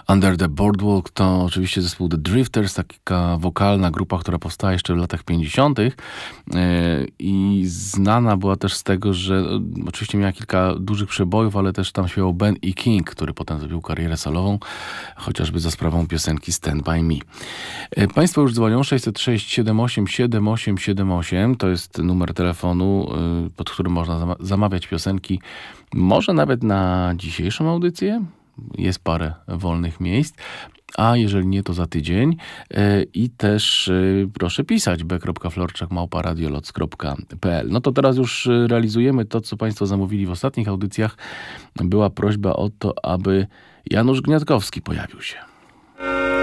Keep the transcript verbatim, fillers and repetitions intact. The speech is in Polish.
Under the Boardwalk to oczywiście zespół The Drifters, taka wokalna grupa, która powstała jeszcze w latach pięćdziesiątych i znana była też z tego, że oczywiście miała kilka dużych przebojów, ale też tam śpiewał Ben E. King, który potem zrobił karierę solową, chociażby za sprawą piosenki Stand By Me. Państwo już dzwonią sześćset sześć siedem osiem siedem osiem siedem osiem, to jest numer telefonu, pod którym można zamawiać piosenki, może nawet na dzisiejszą audycję. Jest parę wolnych miejsc, a jeżeli nie, to za tydzień. I też proszę pisać b kropka florczak małpa radioloc kropka p l. No to teraz już realizujemy to, co Państwo zamówili w ostatnich audycjach. Była prośba o to, aby Janusz Gniatkowski pojawił się.